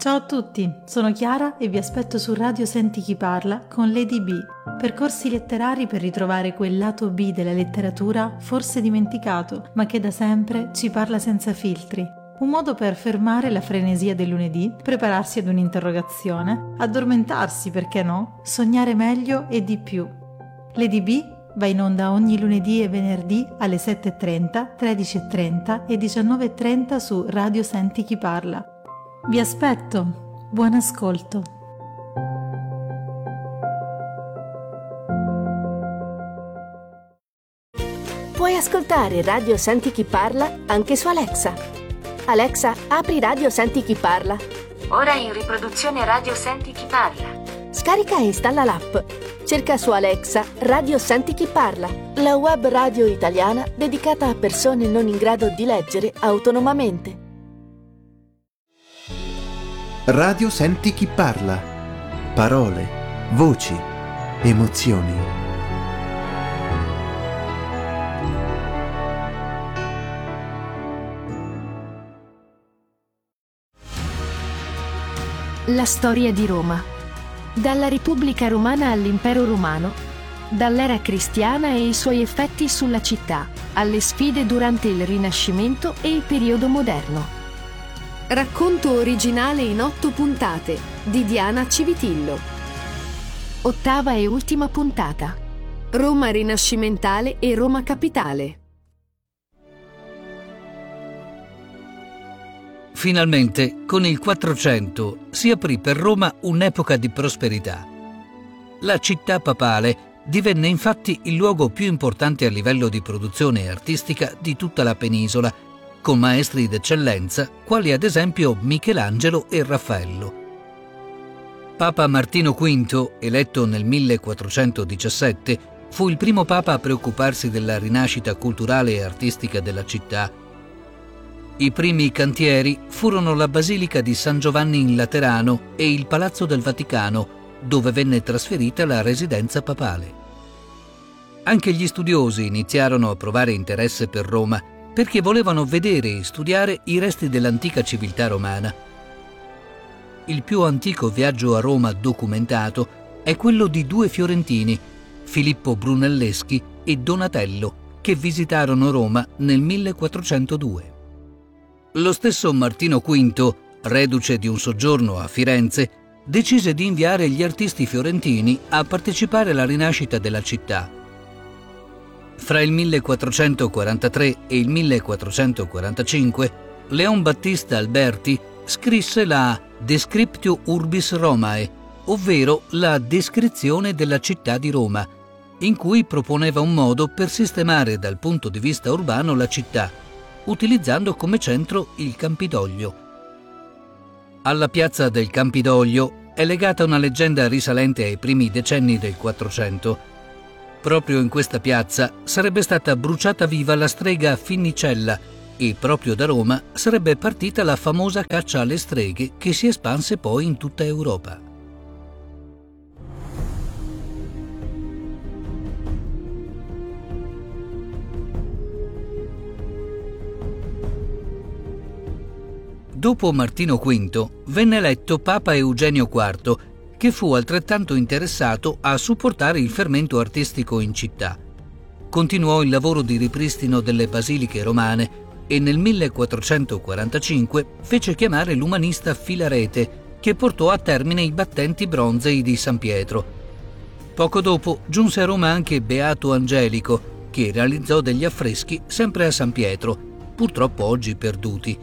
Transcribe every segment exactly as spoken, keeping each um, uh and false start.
Ciao a tutti, sono Chiara e vi aspetto su Radio Senti Chi Parla con Lady B, percorsi letterari per ritrovare quel lato B della letteratura forse dimenticato, ma che da sempre ci parla senza filtri. Un modo per fermare la frenesia del lunedì, prepararsi ad un'interrogazione, addormentarsi, perché no, sognare meglio e di più. Lady B va in onda ogni lunedì e venerdì alle sette e trenta, tredici e trenta e diciannove e trenta su Radio Senti Chi Parla. Vi aspetto, buon ascolto. Puoi ascoltare Radio Senti Chi Parla anche su Alexa. Alexa, apri Radio Senti Chi Parla. Ora in riproduzione Radio Senti Chi Parla. Scarica e installa l'app. Cerca su Alexa Radio Senti Chi Parla, la web radio italiana dedicata a persone non in grado di leggere autonomamente. Radio Senti Chi Parla. Parole, voci, emozioni. La storia di Roma. Dalla Repubblica Romana all'Impero Romano, dall'era cristiana e i suoi effetti sulla città, alle sfide durante il Rinascimento e il periodo moderno. Racconto originale in otto puntate di Diana Civitillo. Ottava e ultima puntata. Roma rinascimentale e Roma capitale. Finalmente, con il Quattrocento, si aprì per Roma un'epoca di prosperità. La città papale divenne infatti il luogo più importante a livello di produzione artistica di tutta la penisola, con maestri d'eccellenza quali ad esempio Michelangelo e Raffaello. Papa Martino V, eletto nel millequattrocentodiciassette, fu il primo papa a preoccuparsi della rinascita culturale e artistica della città. I primi cantieri furono la Basilica di San Giovanni in Laterano e il Palazzo del Vaticano, dove venne trasferita la residenza papale. Anche gli studiosi iniziarono a provare interesse per Roma, perché volevano vedere e studiare i resti dell'antica civiltà romana. Il più antico viaggio a Roma documentato è quello di due fiorentini, Filippo Brunelleschi e Donatello, che visitarono Roma nel millequattrocentodue. Lo stesso Martino V, reduce di un soggiorno a Firenze, decise di inviare gli artisti fiorentini a partecipare alla rinascita della città. Fra il millequattrocentoquarantatré e il millequattrocentoquarantacinque, Leon Battista Alberti scrisse la Descriptio Urbis Romae, ovvero la descrizione della città di Roma, in cui proponeva un modo per sistemare dal punto di vista urbano la città, utilizzando come centro il Campidoglio. Alla piazza del Campidoglio è legata una leggenda risalente ai primi decenni del Quattrocento. Proprio in questa piazza sarebbe stata bruciata viva la strega Finnicella e proprio da Roma sarebbe partita la famosa caccia alle streghe che si espanse poi in tutta Europa. Dopo Martino V venne eletto Papa Eugenio quarto, che fu altrettanto interessato a supportare il fermento artistico in città. Continuò il lavoro di ripristino delle basiliche romane e nel millequattrocentoquarantacinque fece chiamare l'umanista Filarete, che portò a termine i battenti bronzei di San Pietro. Poco dopo giunse a Roma anche Beato Angelico, che realizzò degli affreschi sempre a San Pietro, purtroppo oggi perduti.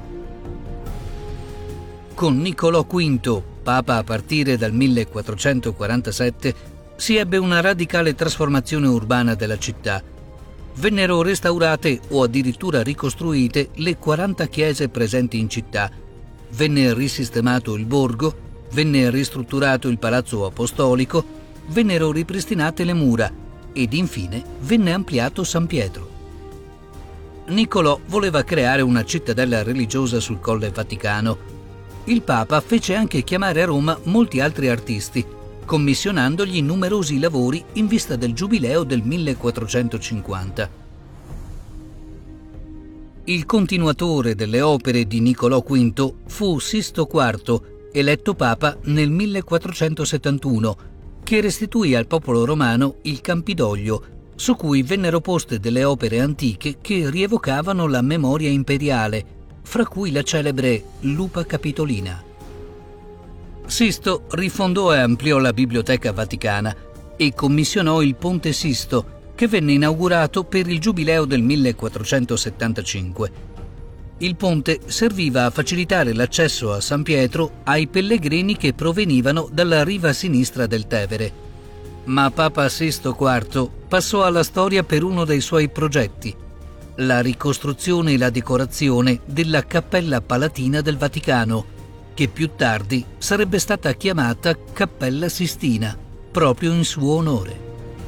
Con Niccolò V, papa a partire dal millequattrocentoquarantasette, si ebbe una radicale trasformazione urbana della città. Vennero restaurate o addirittura ricostruite le quaranta chiese presenti in città, venne risistemato il borgo, venne ristrutturato il palazzo apostolico, vennero ripristinate le mura ed infine venne ampliato San Pietro. Niccolò voleva creare una cittadella religiosa sul Colle Vaticano. Il Papa fece anche chiamare a Roma molti altri artisti, commissionandogli numerosi lavori in vista del giubileo del millequattrocentocinquanta. Il continuatore delle opere di Niccolò V fu Sisto quarto, eletto papa nel millequattrocentosettantuno, che restituì al popolo romano il Campidoglio, su cui vennero poste delle opere antiche che rievocavano la memoria imperiale, fra cui la celebre Lupa Capitolina. Sisto rifondò e ampliò la Biblioteca Vaticana e commissionò il Ponte Sisto, che venne inaugurato per il Giubileo del millequattrocentosettantacinque. Il ponte serviva a facilitare l'accesso a San Pietro ai pellegrini che provenivano dalla riva sinistra del Tevere. Ma Papa Sisto quarto passò alla storia per uno dei suoi progetti, la ricostruzione e la decorazione della Cappella Palatina del Vaticano, che più tardi sarebbe stata chiamata Cappella Sistina, proprio in suo onore.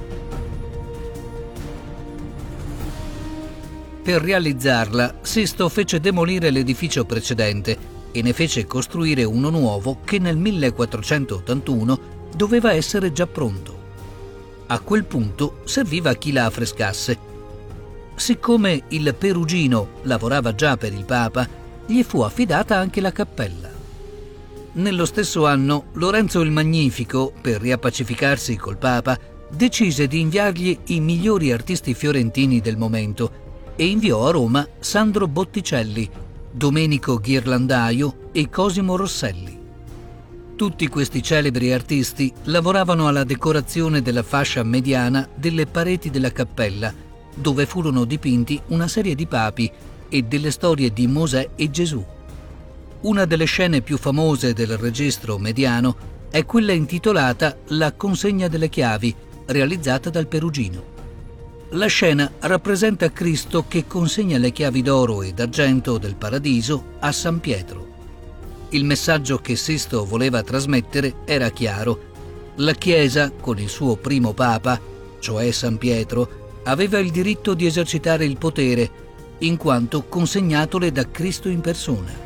Per realizzarla, Sisto fece demolire l'edificio precedente e ne fece costruire uno nuovo che nel millequattrocentottantuno doveva essere già pronto. A quel punto serviva a chi la affrescasse. Siccome il Perugino lavorava già per il Papa, gli fu affidata anche la cappella. Nello stesso anno, Lorenzo il Magnifico, per riappacificarsi col Papa, decise di inviargli i migliori artisti fiorentini del momento e inviò a Roma Sandro Botticelli, Domenico Ghirlandaio e Cosimo Rosselli. Tutti questi celebri artisti lavoravano alla decorazione della fascia mediana delle pareti della cappella, dove furono dipinti una serie di papi e delle storie di Mosè e Gesù. Una delle scene più famose del registro mediano è quella intitolata La consegna delle chiavi, realizzata dal Perugino. La scena rappresenta Cristo che consegna le chiavi d'oro e d'argento del paradiso a San Pietro. Il messaggio che Sisto voleva trasmettere era chiaro. La Chiesa, con il suo primo Papa, cioè San Pietro, aveva il diritto di esercitare il potere, in quanto consegnatole da Cristo in persona.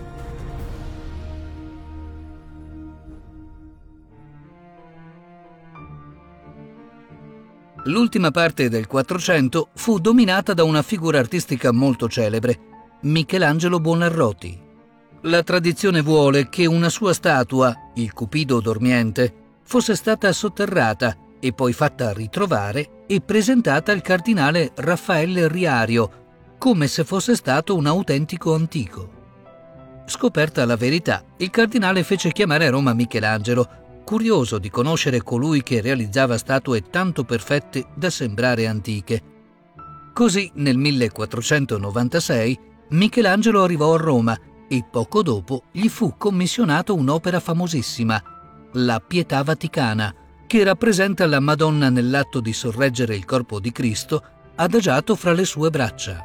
L'ultima parte del Quattrocento fu dominata da una figura artistica molto celebre, Michelangelo Buonarroti. La tradizione vuole che una sua statua, il Cupido dormiente, fosse stata sotterrata e poi fatta ritrovare e presentata al cardinale Raffaele Riario, come se fosse stato un autentico antico. Scoperta la verità, il cardinale fece chiamare a Roma Michelangelo, curioso di conoscere colui che realizzava statue tanto perfette da sembrare antiche. Così nel millequattrocentonovantasei Michelangelo arrivò a Roma e poco dopo gli fu commissionato un'opera famosissima, la Pietà Vaticana, che rappresenta la Madonna nell'atto di sorreggere il corpo di Cristo adagiato fra le sue braccia.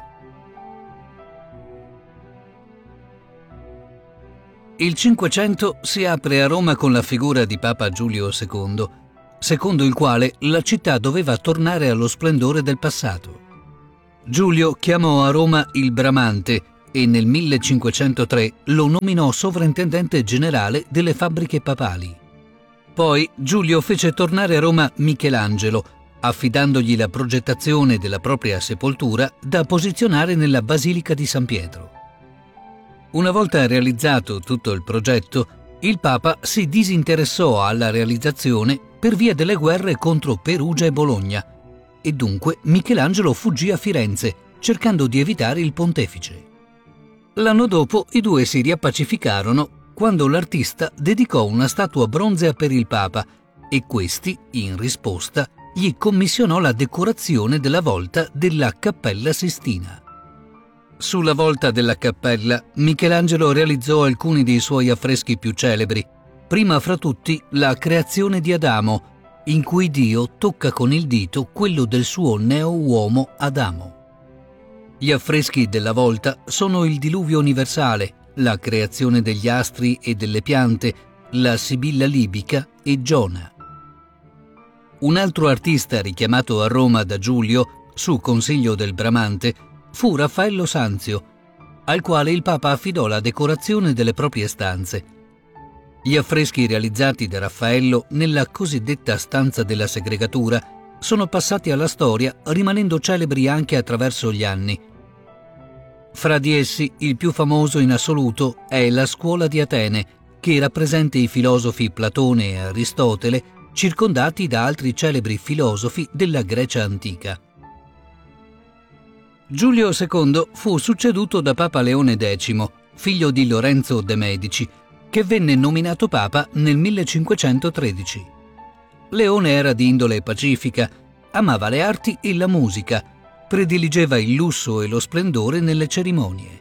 Il Cinquecento si apre a Roma con la figura di Papa Giulio secondo, secondo il quale la città doveva tornare allo splendore del passato. Giulio chiamò a Roma il Bramante e nel millecinquecentotre lo nominò sovrintendente generale delle fabbriche papali. Poi Giulio fece tornare a Roma Michelangelo, affidandogli la progettazione della propria sepoltura da posizionare nella Basilica di San Pietro. Una volta realizzato tutto il progetto, il Papa si disinteressò alla realizzazione per via delle guerre contro Perugia e Bologna e dunque Michelangelo fuggì a Firenze cercando di evitare il pontefice. L'anno dopo i due si riappacificarono quando l'artista dedicò una statua bronzea per il Papa e questi, in risposta, gli commissionò la decorazione della volta della Cappella Sistina. Sulla volta della cappella, Michelangelo realizzò alcuni dei suoi affreschi più celebri, prima fra tutti la Creazione di Adamo, in cui Dio tocca con il dito quello del suo neo-uomo Adamo. Gli affreschi della volta sono il Diluvio universale, la creazione degli astri e delle piante, la Sibilla libica e Giona. Un altro artista richiamato a Roma da Giulio, su consiglio del Bramante, fu Raffaello Sanzio, al quale il Papa affidò la decorazione delle proprie stanze. Gli affreschi realizzati da Raffaello nella cosiddetta stanza della segregatura sono passati alla storia rimanendo celebri anche attraverso gli anni. Fra di essi, il più famoso in assoluto è la Scuola di Atene, che rappresenta i filosofi Platone e Aristotele, circondati da altri celebri filosofi della Grecia antica. Giulio secondo fu succeduto da Papa Leone decimo, figlio di Lorenzo de' Medici, che venne nominato Papa nel millecinquecentotredici. Leone era di indole pacifica, amava le arti e la musica, prediligeva il lusso e lo splendore nelle cerimonie.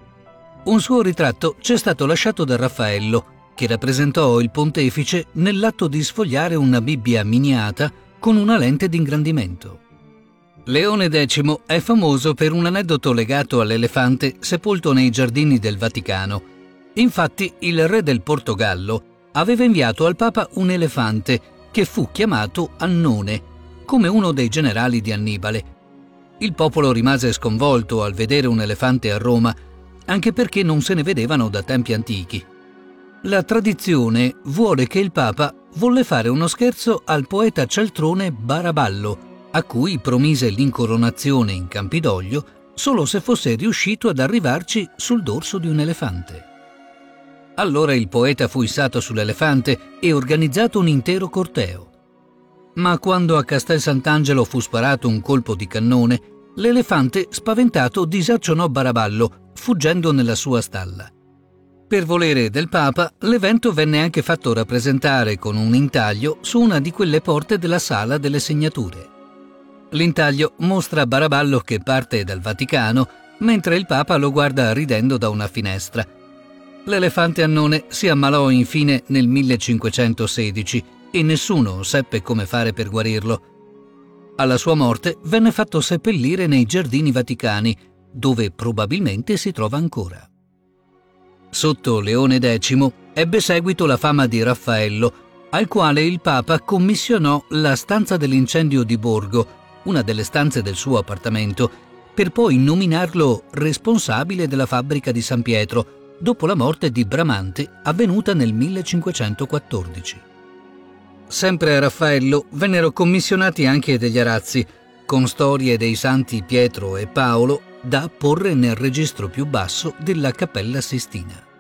Un suo ritratto ci è stato lasciato da Raffaello, che rappresentò il pontefice nell'atto di sfogliare una Bibbia miniata con una lente d'ingrandimento. Leone decimo è famoso per un aneddoto legato all'elefante sepolto nei giardini del Vaticano. Infatti, il re del Portogallo aveva inviato al Papa un elefante che fu chiamato Annone, come uno dei generali di Annibale. Il popolo rimase sconvolto al vedere un elefante a Roma, anche perché non se ne vedevano da tempi antichi. La tradizione vuole che il Papa volle fare uno scherzo al poeta cialtrone Baraballo, a cui promise l'incoronazione in Campidoglio solo se fosse riuscito ad arrivarci sul dorso di un elefante. Allora il poeta fu issato sull'elefante e organizzato un intero corteo. Ma quando a Castel Sant'Angelo fu sparato un colpo di cannone, l'elefante spaventato disarcionò Baraballo, fuggendo nella sua stalla. Per volere del Papa, l'evento venne anche fatto rappresentare con un intaglio su una di quelle porte della Sala delle Segnature. L'intaglio mostra Baraballo che parte dal Vaticano, mentre il Papa lo guarda ridendo da una finestra. L'elefante Annone si ammalò infine nel millecinquecentosedici e nessuno seppe come fare per guarirlo. Alla sua morte venne fatto seppellire nei giardini vaticani, dove probabilmente si trova ancora. Sotto Leone decimo ebbe seguito la fama di Raffaello, al quale il Papa commissionò la stanza dell'incendio di Borgo, una delle stanze del suo appartamento, per poi nominarlo responsabile della fabbrica di San Pietro, dopo la morte di Bramante avvenuta nel millecinquecentoquattordici. Sempre a Raffaello vennero commissionati anche degli arazzi, con storie dei santi Pietro e Paolo, da apporre nel registro più basso della Cappella Sistina.